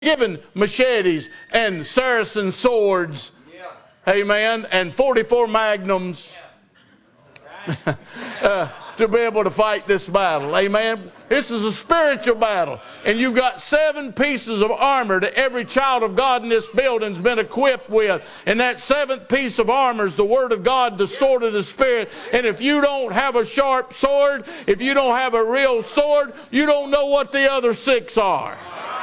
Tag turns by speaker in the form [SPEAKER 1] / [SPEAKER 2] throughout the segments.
[SPEAKER 1] given machetes and Saracen swords, amen, and 44 magnums to be able to fight this battle, amen. This is a spiritual battle, and you've got 7 pieces of armor that every child of God in this building's been equipped with, and that 7th piece of armor is the Word of God, the sword of the Spirit. And if you don't have a sharp sword, if you don't have a real sword, you don't know what the other 6 are.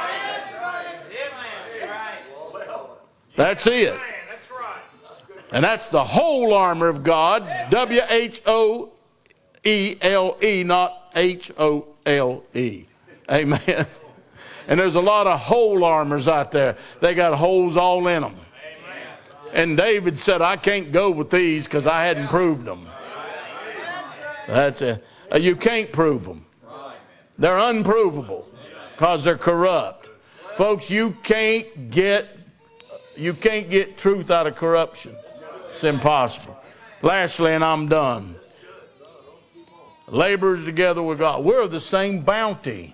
[SPEAKER 1] That's it. And that's the whole armor of God, W-H-O-E-L-E, not H-O-L-E. Amen. And there's a lot of whole armors out there. They got holes all in them. And David said, I can't go with these because I hadn't proved them. That's it. You can't prove them. They're unprovable because they're corrupt. Folks, you can't get truth out of corruption. It's impossible. Lastly, and I'm done. Laborers together with God. We're the same bounty.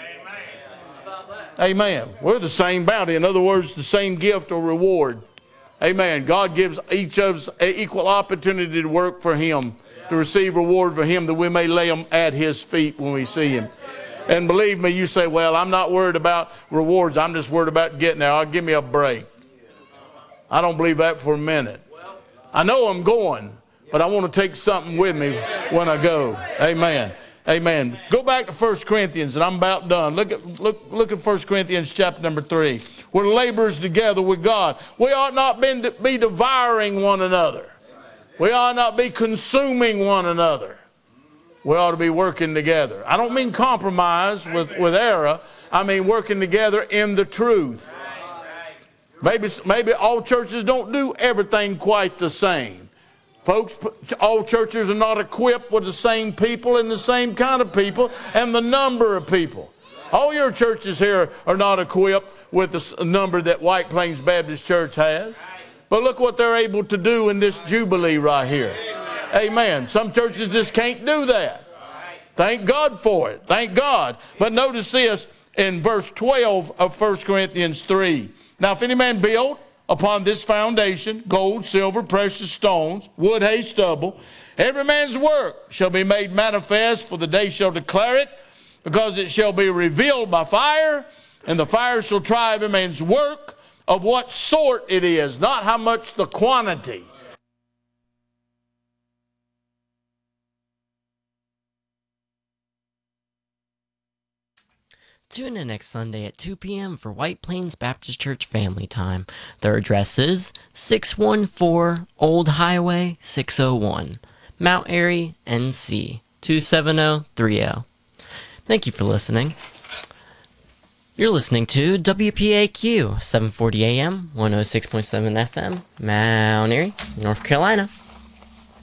[SPEAKER 1] Amen. We're the same bounty. In other words, the same gift or reward. Amen. God gives each of us an equal opportunity to work for Him, to receive reward for Him, that we may lay them at His feet when we see Him. And believe me, you say, well, I'm not worried about rewards. I'm just worried about getting there. Give me a break. I don't believe that for a minute. I know I'm going, but I want to take something with me when I go. Amen. Amen. Go back to 1 Corinthians, and I'm about done. Look at 1 Corinthians chapter number 3. We're laborers together with God. We ought not be devouring one another. We ought not be consuming one another. We ought to be working together. I don't mean compromise with error. I mean working together in the truth. Maybe all churches don't do everything quite the same. Folks, all churches are not equipped with the same people and the same kind of people and the number of people. All your churches here are not equipped with the number that White Plains Baptist Church has. But look what they're able to do in this Jubilee right here. Amen. Some churches just can't do that. Thank God for it. Thank God. But notice this in verse 12 of 1 Corinthians 3. Now, if any man build upon this foundation, gold, silver, precious stones, wood, hay, stubble, every man's work shall be made manifest, for the day shall declare it, because it shall be revealed by fire, and the fire shall try every man's work of what sort it is, not how much the quantity.
[SPEAKER 2] Tune in next Sunday at 2 p.m. for White Plains Baptist Church Family Time. Their address is 614 Old Highway 601, Mount Airy, NC 27030. Thank you for listening. You're listening to WPAQ 740 AM, 106.7 FM, Mount Airy, North Carolina.